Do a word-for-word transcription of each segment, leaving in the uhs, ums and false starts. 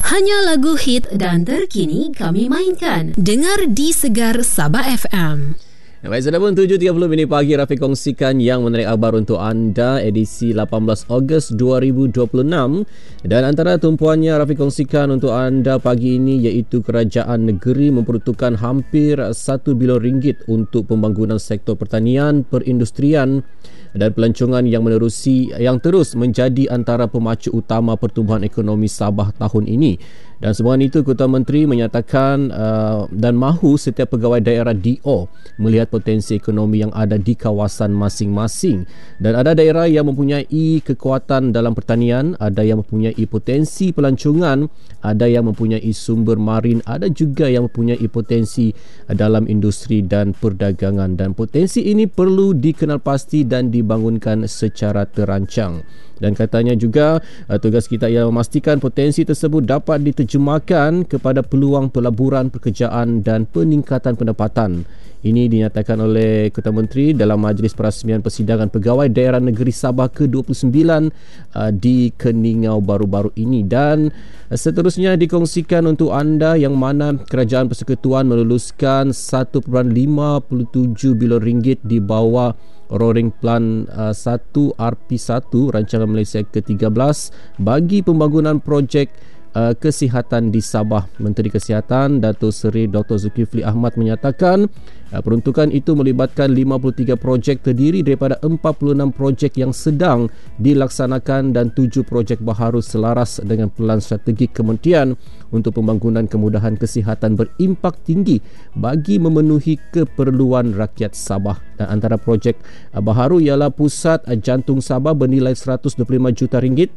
Hanya lagu hit dan terkini kami mainkan. Dengar di Segar Sabah F M. Baik, sudah pun tujuh tiga puluh minit pagi, Rafiq kongsikan yang menarik khabar untuk anda edisi lapan belas Ogos dua ribu dua puluh enam. Dan antara tumpuannya Rafiq kongsikan untuk anda pagi ini iaitu kerajaan negeri memperuntukkan hampir satu bilion ringgit untuk pembangunan sektor pertanian, perindustrian dan pelancongan yang menerusi yang terus menjadi antara pemacu utama pertumbuhan ekonomi Sabah tahun ini. Dan semua itu Ketua Menteri menyatakan uh, dan mahu setiap pegawai daerah D O melihat potensi ekonomi yang ada di kawasan masing-masing. Dan ada daerah yang mempunyai kekuatan dalam pertanian, ada yang mempunyai potensi pelancongan, ada yang mempunyai sumber marin, ada juga yang mempunyai potensi dalam industri dan perdagangan. Dan potensi ini perlu dikenal pasti dan dibangunkan secara terancang. Dan katanya juga tugas kita ialah memastikan potensi tersebut dapat diterjemahkan kepada peluang pelaburan pekerjaan dan peningkatan pendapatan. Ini dinyatakan oleh Ketua Menteri dalam Majlis Perasmian Persidangan Pegawai Daerah Negeri Sabah ke dua puluh sembilan uh, di Keningau baru-baru ini. Dan seterusnya dikongsikan untuk anda yang mana Kerajaan Persekutuan meluluskan satu perpuluhan lima puluh tujuh bilion ringgit di bawah Roaring Plan uh, satu R P satu Rancangan Malaysia ke tiga belas bagi pembangunan projek uh, kesihatan di Sabah. Menteri Kesihatan Datuk Seri Doktor Zulkifli Ahmad menyatakan uh, peruntukan itu melibatkan lima puluh tiga projek terdiri daripada empat puluh enam projek yang sedang dilaksanakan dan tujuh projek baharu selaras dengan pelan strategi kementerian untuk pembangunan kemudahan kesihatan berimpak tinggi bagi memenuhi keperluan rakyat Sabah. Dan antara projek uh, baharu ialah Pusat uh, Jantung Sabah bernilai seratus dua puluh lima juta ringgit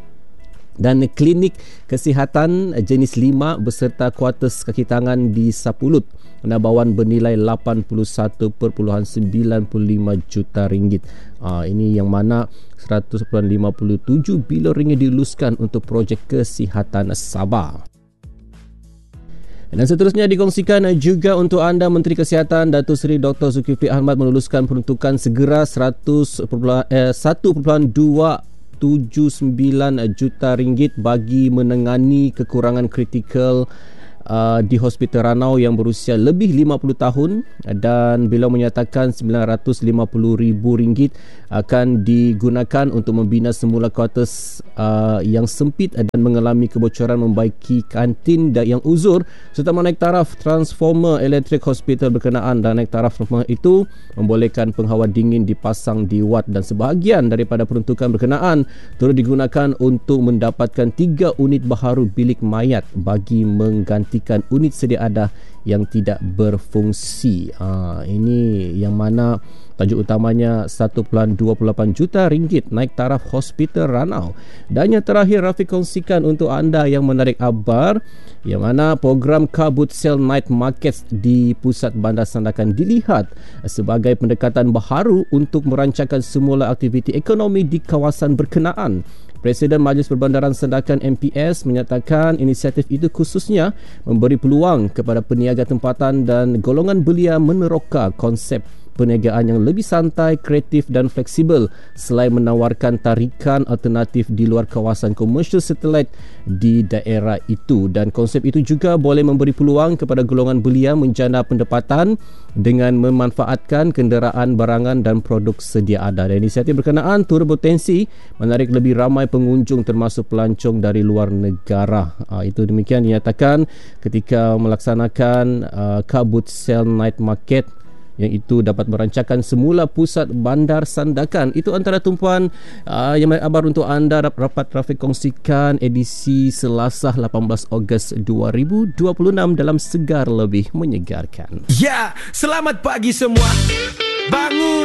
dan klinik kesihatan uh, jenis lima beserta kuartus kaki tangan di Sapulut Nabawan bernilai lapan puluh satu perpuluhan sembilan lima juta ringgit. Uh, ini yang mana seratus lima puluh tujuh bilion ringgit diluluskan untuk projek kesihatan Sabah. Dan seterusnya dikongsikan juga untuk anda Menteri Kesihatan Datuk Seri Doktor Zulkifli Ahmad meluluskan peruntukan segera satu perpuluhan dua tujuh sembilan juta ringgit bagi menangani kekurangan kritikal Uh, di Hospital Ranau yang berusia lebih lima puluh tahun. Dan beliau menyatakan sembilan ratus lima puluh ribu ringgit akan digunakan untuk membina semula kuartus uh, yang sempit dan mengalami kebocoran, membaiki kantin yang uzur serta menaik taraf transformer elektrik hospital berkenaan. Dan naik taraf transformer itu membolehkan penghawa dingin dipasang di wad, dan sebahagian daripada peruntukan berkenaan turut digunakan untuk mendapatkan tiga unit baharu bilik mayat bagi mengganti unit sedia ada yang tidak berfungsi. Ha, ini yang mana tajuk utamanya satu perpuluhan dua puluh lapan juta ringgit naik taraf Hospital Ranau. Dan yang terakhir Rafiq kongsikan untuk anda yang menarik khabar yang mana program Kabut Sale Night Markets di Pusat Bandar Sandakan dilihat sebagai pendekatan baharu untuk merancangkan semula aktiviti ekonomi di kawasan berkenaan. Presiden Majlis Perbandaran Sandakan M P S menyatakan inisiatif itu khususnya memberi peluang kepada peniaga tempatan dan golongan belia meneroka konsep perniagaan yang lebih santai, kreatif dan fleksibel selain menawarkan tarikan alternatif di luar kawasan komersial satelit di daerah itu. Dan konsep itu juga boleh memberi peluang kepada golongan belia menjana pendapatan dengan memanfaatkan kenderaan, barangan dan produk sedia ada. Dan inisiatif berkenaan turut berpotensi menarik lebih ramai pengunjung termasuk pelancong dari luar negara. Uh, itu demikian dinyatakan ketika melaksanakan uh, Kabut Sale Night Market yang itu dapat merancangkan semula Pusat Bandar Sandakan. Itu antara tumpuan uh, yang kabar untuk anda rapat Rafiq kongsikan edisi Selasa lapan belas Ogos dua ribu dua puluh enam dalam Segar Lebih Menyegarkan. Ya, selamat pagi semua. Bangun